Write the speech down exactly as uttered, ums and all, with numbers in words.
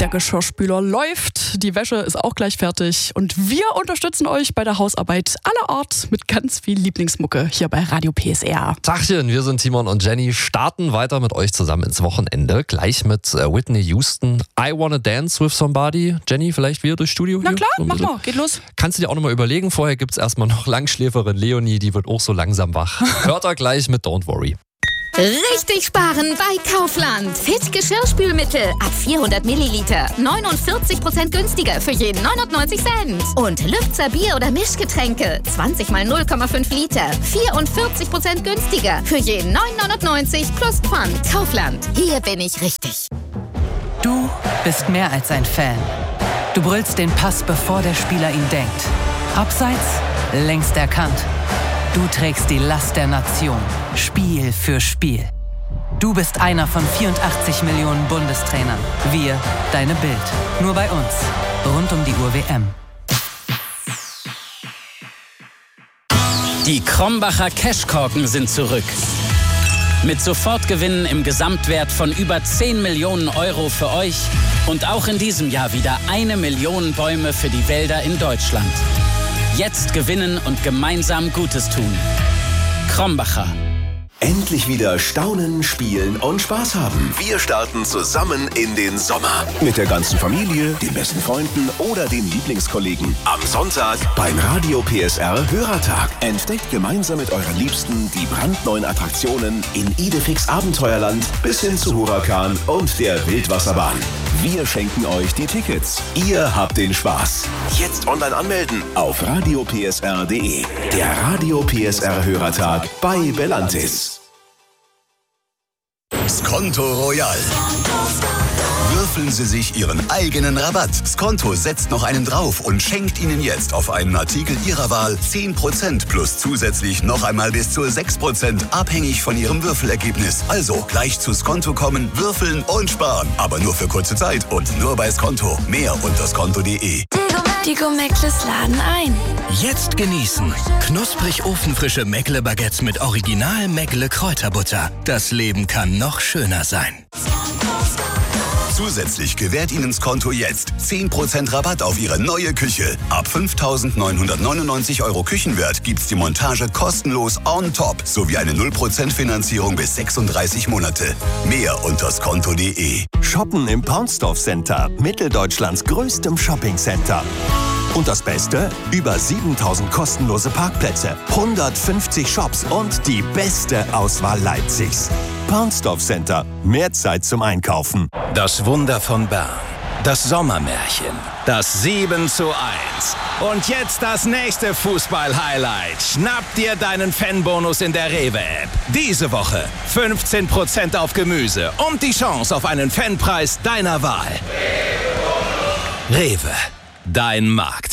Der Geschirrspüler läuft, die Wäsche ist auch gleich fertig und wir unterstützen euch bei der Hausarbeit aller Art mit ganz viel Lieblingsmucke hier bei Radio P S R. Tachchen, wir sind Timon und Jenny, starten weiter mit euch zusammen ins Wochenende, gleich mit äh, Whitney Houston, I Wanna Dance With Somebody. Jenny, vielleicht wieder durchs Studio? Na hier? klar, So mach mal, geht los. Kannst du dir auch nochmal überlegen, vorher gibt's erstmal noch Langschläferin Leonie, die wird auch so langsam wach. Hört er gleich mit Don't Worry. Richtig sparen bei Kaufland. Fit Geschirrspülmittel ab vierhundert Milliliter. neunundvierzig Prozent günstiger für jeden neunundneunzig Cent. Und Lübzer Bier- oder Mischgetränke. zwanzig mal null Komma fünf Liter. vierundvierzig Prozent günstiger für jeden neun neunundneunzig plus Pfand. Kaufland. Hier bin ich richtig. Du bist mehr als ein Fan. Du brüllst den Pass, bevor der Spieler ihn denkt. Abseits, längst erkannt. Du trägst die Last der Nation, Spiel für Spiel. Du bist einer von vierundachtzig Millionen Bundestrainern. Wir, deine Bild. Nur bei uns. Rund um die Uhr W M. Die Krombacher Cashkorken sind zurück. Mit Sofortgewinnen im Gesamtwert von über zehn Millionen Euro für euch und auch in diesem Jahr wieder eine Million Bäume für die Wälder in Deutschland. Jetzt gewinnen und gemeinsam Gutes tun. Krombacher. Endlich wieder staunen, spielen und Spaß haben. Wir starten zusammen in den Sommer. Mit der ganzen Familie, den besten Freunden oder den Lieblingskollegen. Am Sonntag beim Radio P S R Hörertag. Entdeckt gemeinsam mit euren Liebsten die brandneuen Attraktionen in Idefix Abenteuerland bis hin zu Huracan und der Wildwasserbahn. Wir schenken euch die Tickets. Ihr habt den Spaß. Jetzt online anmelden auf radio p s r punkt d e. Der Radio P S R Hörertag bei Belantis. Skonto Royal. Würfeln Sie sich Ihren eigenen Rabatt. Skonto setzt noch einen drauf und schenkt Ihnen jetzt auf einen Artikel Ihrer Wahl zehn Prozent plus zusätzlich noch einmal bis zu sechs Prozent abhängig von Ihrem Würfelergebnis. Also gleich zu Skonto kommen, würfeln und sparen. Aber nur für kurze Zeit und nur bei Skonto. Mehr unter skonto punkt d e. Die Go-Meckles laden ein. Jetzt genießen. Knusprig ofenfrische Meckle-Baguettes mit Original Meckle-Kräuterbutter. Das Leben kann noch schöner sein. Zusätzlich gewährt Ihnen Skonto jetzt zehn Prozent Rabatt auf Ihre neue Küche. Ab fünftausendneunhundertneunundneunzig Euro Küchenwert gibt's die Montage kostenlos on top sowie eine null Prozent Finanzierung bis sechsunddreißig Monate. Mehr unter skonto punkt d e. Shoppen im Paunsdorf Center, Mitteldeutschlands größtem Shoppingcenter. Und das Beste? Über siebentausend kostenlose Parkplätze, hundertfünfzig Shops und die beste Auswahl Leipzigs. Paunsdorf Center, mehr Zeit zum Einkaufen. Das Wunder von Bern. Das Sommermärchen. Das sieben zu eins. Und jetzt das nächste Fußball-Highlight. Schnapp dir deinen Fanbonus in der Rewe-App. Diese Woche fünfzehn Prozent auf Gemüse und die Chance auf einen Fanpreis deiner Wahl. Rewe. Dein Markt.